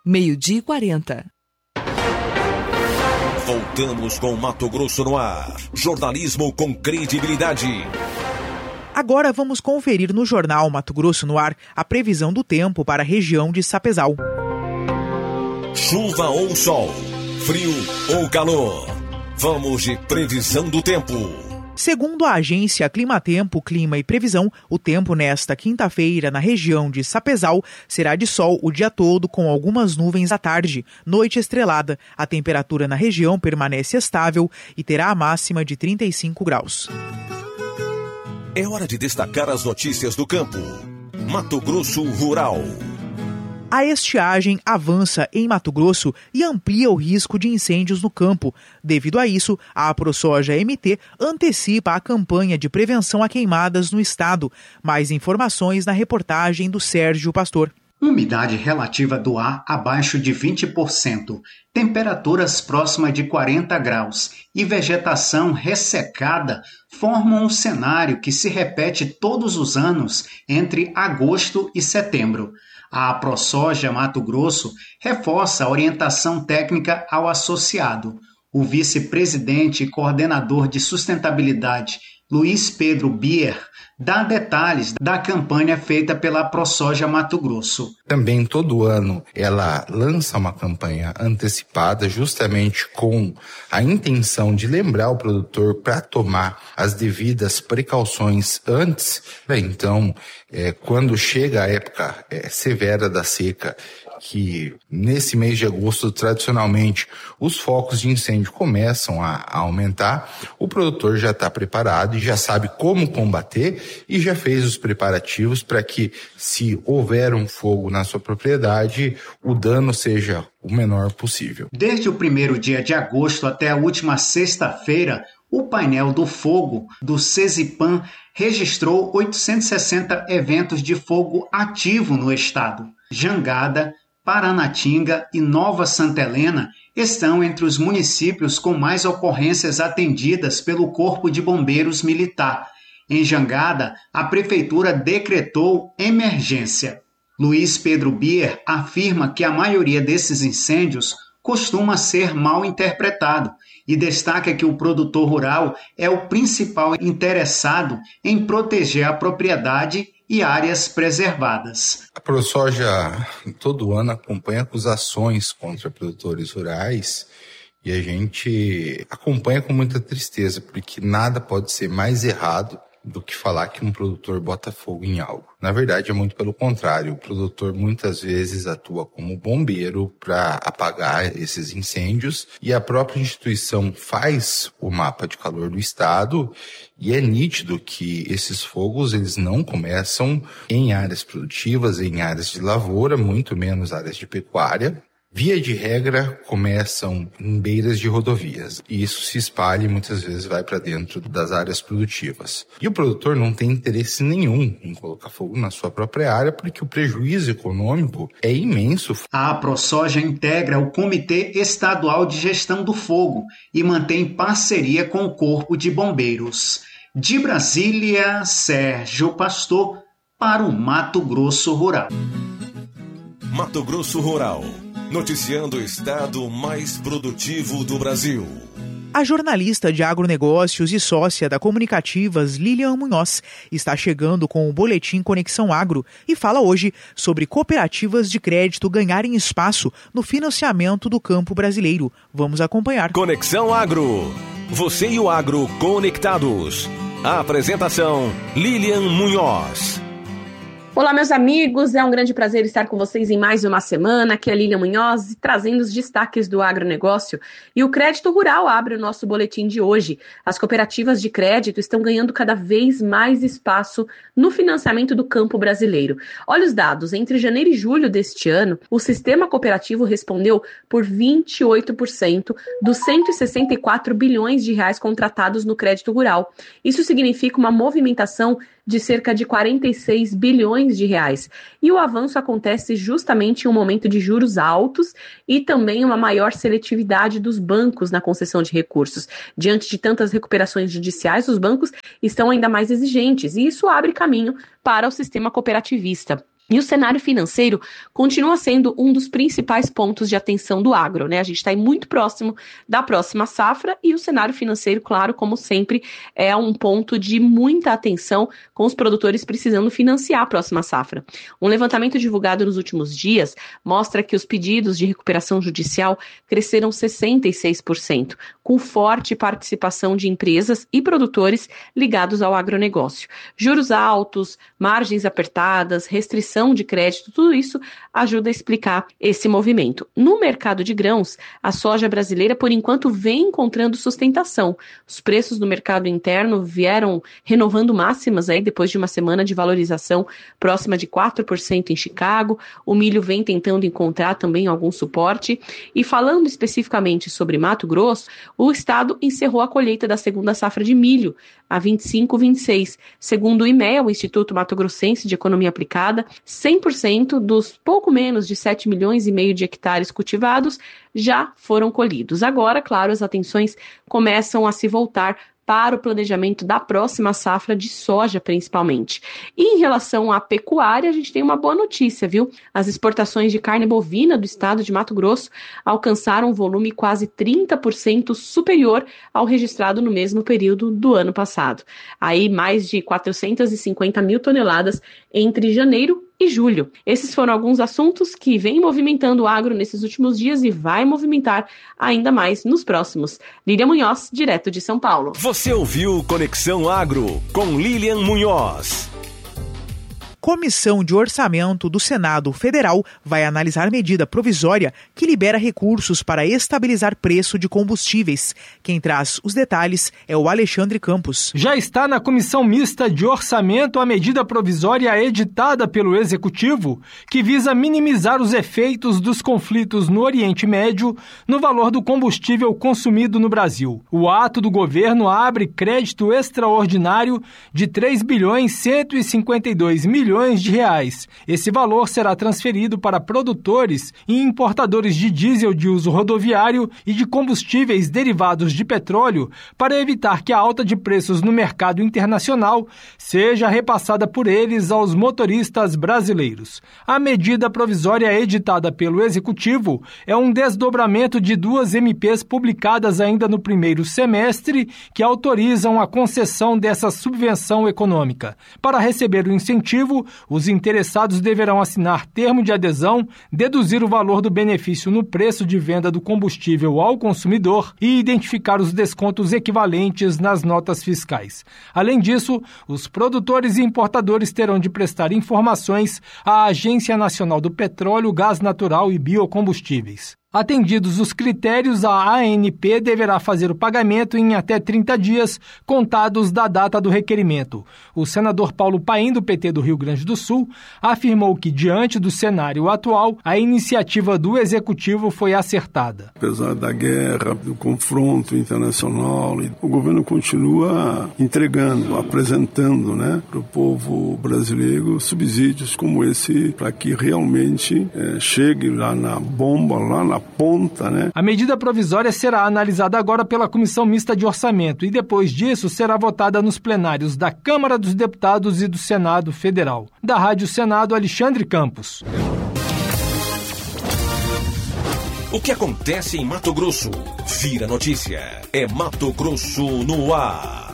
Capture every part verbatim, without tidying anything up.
meio-dia e quarenta. Voltamos com Mato Grosso no ar. Jornalismo com credibilidade. Agora vamos conferir no Jornal Mato Grosso no ar a previsão do tempo para a região de Sapezal. Chuva ou sol, frio ou calor. Vamos de previsão do tempo. Segundo a agência Climatempo, Clima e Previsão, o tempo nesta quinta-feira na região de Sapezal será de sol o dia todo, com algumas nuvens à tarde, noite estrelada. A temperatura na região permanece estável e terá a máxima de trinta e cinco graus. É hora de destacar as notícias do campo. Mato Grosso Rural. A estiagem avança em Mato Grosso e amplia o risco de incêndios no campo. Devido a isso, a ProSoja M T antecipa a campanha de prevenção a queimadas no estado. Mais informações na reportagem do Sérgio Pastor. Umidade relativa do ar abaixo de vinte por cento, temperaturas próximas de quarenta graus e vegetação ressecada formam um cenário que se repete todos os anos entre agosto e setembro. A ProSoja Mato Grosso reforça a orientação técnica ao associado. O vice-presidente e coordenador de sustentabilidade, Luiz Pedro Bier, dá detalhes da campanha feita pela ProSoja Mato Grosso. Também todo ano ela lança uma campanha antecipada justamente com a intenção de lembrar o produtor para tomar as devidas precauções antes. Bem, então, é, quando chega a época é, severa da seca, que nesse mês de agosto, tradicionalmente, os focos de incêndio começam a, a aumentar, o produtor já está preparado e já sabe como combater e já fez os preparativos para que, se houver um fogo na sua propriedade, o dano seja o menor possível. Desde o primeiro dia de agosto até a última sexta-feira, o painel do fogo do CESIPAM registrou oitocentos e sessenta eventos de fogo ativo no estado. Jangada, Paranatinga e Nova Santa Helena estão entre os municípios com mais ocorrências atendidas pelo Corpo de Bombeiros Militar. Em Jangada, a Prefeitura decretou emergência. Luiz Pedro Bier afirma que a maioria desses incêndios costuma ser mal interpretado e destaca que o produtor rural é o principal interessado em proteger a propriedade e áreas preservadas. A ProSoja todo ano acompanha acusações contra produtores rurais e a gente acompanha com muita tristeza, porque nada pode ser mais errado do que falar que um produtor bota fogo em algo. Na verdade, é muito pelo contrário. O produtor muitas vezes atua como bombeiro para apagar esses incêndios e a própria instituição faz o mapa de calor do estado e é nítido que esses fogos eles não começam em áreas produtivas, em áreas de lavoura, muito menos áreas de pecuária. Via de regra, começam em beiras de rodovias e isso se espalha e muitas vezes vai para dentro das áreas produtivas. E o produtor não tem interesse nenhum em colocar fogo na sua própria área porque o prejuízo econômico é imenso. A ProSoja integra o Comitê Estadual de Gestão do Fogo e mantém parceria com o Corpo de Bombeiros. De Brasília, Sérgio Pastor, para o Mato Grosso Rural. Mato Grosso Rural. Noticiando o estado mais produtivo do Brasil. A jornalista de agronegócios e sócia da Comunicativas, Lilian Munhoz, está chegando com o Boletim Conexão Agro e fala hoje sobre cooperativas de crédito ganharem espaço no financiamento do campo brasileiro. Vamos acompanhar. Conexão Agro. Você e o agro conectados. A apresentação, Lilian Munhoz. Olá, meus amigos, é um grande prazer estar com vocês em mais uma semana. Aqui é a Lilian Munhoz, trazendo os destaques do agronegócio. E o Crédito Rural abre o nosso boletim de hoje. As cooperativas de crédito estão ganhando cada vez mais espaço no financiamento do campo brasileiro. Olha os dados, entre janeiro e julho deste ano, o sistema cooperativo respondeu por vinte e oito por cento dos cento e sessenta e quatro bilhões de reais contratados no crédito rural. Isso significa uma movimentação de cerca de quarenta e seis bilhões de reais. E o avanço acontece justamente em um momento de juros altos e também uma maior seletividade dos bancos na concessão de recursos. Diante de tantas recuperações judiciais, os bancos estão ainda mais exigentes e isso abre caminho para o sistema cooperativista. E o cenário financeiro continua sendo um dos principais pontos de atenção do agro, né? A gente está aí muito próximo da próxima safra e o cenário financeiro, claro, como sempre, é um ponto de muita atenção, com os produtores precisando financiar a próxima safra. Um levantamento divulgado nos últimos dias mostra que os pedidos de recuperação judicial cresceram sessenta e seis por cento, com forte participação de empresas e produtores ligados ao agronegócio. Juros altos, margens apertadas, restrição de crédito, tudo isso ajuda a explicar esse movimento. No mercado de grãos, a soja brasileira, por enquanto, vem encontrando sustentação. Os preços do mercado interno vieram renovando máximas aí depois de uma semana de valorização próxima de quatro por cento em Chicago. O milho vem tentando encontrar também algum suporte. E falando especificamente sobre Mato Grosso, o estado encerrou a colheita da segunda safra de milho, a vinte e cinco vinte e seis. Segundo o I M E A, o Instituto Mato Grossense de Economia Aplicada, cem por cento dos pouco menos de sete milhões e meio de hectares cultivados já foram colhidos. Agora, claro, as atenções começam a se voltar para o planejamento da próxima safra de soja, principalmente. E em relação à pecuária, a gente tem uma boa notícia, viu? As exportações de carne bovina do estado de Mato Grosso alcançaram um volume quase trinta por cento superior ao registrado no mesmo período do ano passado. Aí, mais de quatrocentas e cinquenta mil toneladas entre janeiro e julho. Esses foram alguns assuntos que vêm movimentando o agro nesses últimos dias e vai movimentar ainda mais nos próximos. Lilian Munhoz, direto de São Paulo. Você ouviu Conexão Agro com Lilian Munhoz. Comissão de Orçamento do Senado Federal vai analisar medida provisória que libera recursos para estabilizar preço de combustíveis. Quem traz os detalhes é o Alexandre Campos. Já está na Comissão Mista de Orçamento a medida provisória editada pelo Executivo, que visa minimizar os efeitos dos conflitos no Oriente Médio no valor do combustível consumido no Brasil. O ato do governo abre crédito extraordinário de três bilhões cento e cinquenta e dois milhões de reais. Esse valor será transferido para produtores e importadores de diesel de uso rodoviário e de combustíveis derivados de petróleo para evitar que a alta de preços no mercado internacional seja repassada por eles aos motoristas brasileiros. A medida provisória editada pelo Executivo é um desdobramento de duas M Ps publicadas ainda no primeiro semestre que autorizam a concessão dessa subvenção econômica. Para receber o incentivo, os interessados deverão assinar termo de adesão, deduzir o valor do benefício no preço de venda do combustível ao consumidor e identificar os descontos equivalentes nas notas fiscais. Além disso, os produtores e importadores terão de prestar informações à Agência Nacional do Petróleo, Gás Natural e Biocombustíveis. Atendidos os critérios, a A N P deverá fazer o pagamento em até trinta dias, contados da data do requerimento. O senador Paulo Paim, do P T do Rio Grande do Sul, afirmou que, diante do cenário atual, a iniciativa do Executivo foi acertada. Apesar da guerra, do confronto internacional, o governo continua entregando, apresentando, né, para o povo brasileiro subsídios como esse, para que realmente é, chegue lá na bomba, lá na ponta, né? A medida provisória será analisada agora pela Comissão Mista de Orçamento e depois disso será votada nos plenários da Câmara dos Deputados e do Senado Federal. Da Rádio Senado, Alexandre Campos. O que acontece em Mato Grosso? Vira notícia. É Mato Grosso no ar.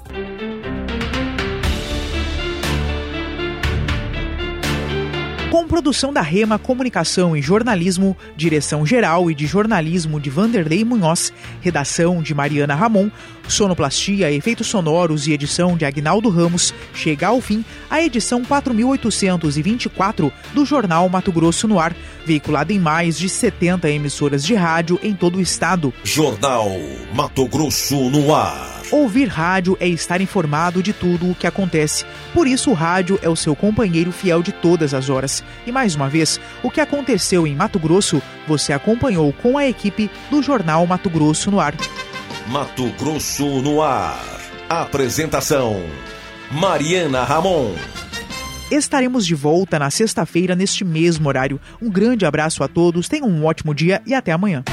Com produção da Rema Comunicação e Jornalismo, direção geral e de jornalismo de Vanderlei Munhoz, redação de Mariana Ramon, sonoplastia, efeitos sonoros e edição de Agnaldo Ramos, chega ao fim a edição quatro mil oitocentos e vinte e quatro do Jornal Mato Grosso no Ar, veiculada em mais de setenta emissoras de rádio em todo o estado. Jornal Mato Grosso no Ar. Ouvir rádio é estar informado de tudo o que acontece. Por isso o rádio é o seu companheiro fiel de todas as horas. E mais uma vez, o que aconteceu em Mato Grosso, você acompanhou com a equipe do Jornal Mato Grosso no Ar. Mato Grosso no Ar. Apresentação: Mariana Ramon. Estaremos de volta na sexta-feira neste mesmo horário. Um grande abraço a todos, tenham um ótimo dia e até amanhã.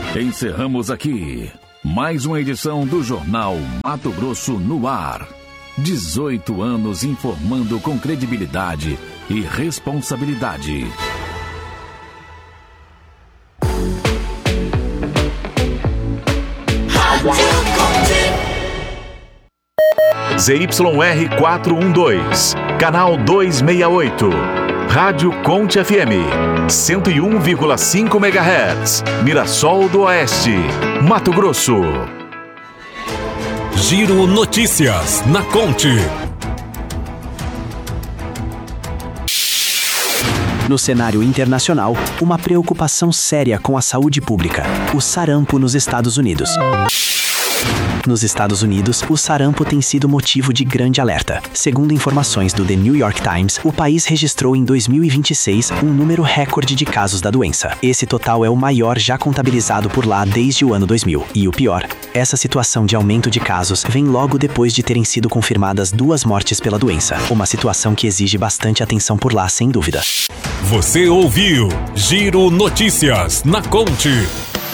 Encerramos aqui mais uma edição do Jornal Mato Grosso no Ar. dezoito anos informando com credibilidade e responsabilidade. Z Y R quatrocentos e doze, canal duzentos e sessenta e oito. Rádio Conte F M, cento e um vírgula cinco megahertz, Mirassol do Oeste, Mato Grosso. Giro Notícias na Conte. No cenário internacional, uma preocupação séria com a saúde pública: o sarampo nos Estados Unidos. Nos Estados Unidos, o sarampo tem sido motivo de grande alerta. Segundo informações do The New York Times, o país registrou em dois mil e vinte e seis um número recorde de casos da doença. Esse total é o maior já contabilizado por lá desde o ano dois mil. E o pior, essa situação de aumento de casos vem logo depois de terem sido confirmadas duas mortes pela doença. Uma situação que exige bastante atenção por lá, sem dúvida. Você ouviu Giro Notícias na Conte.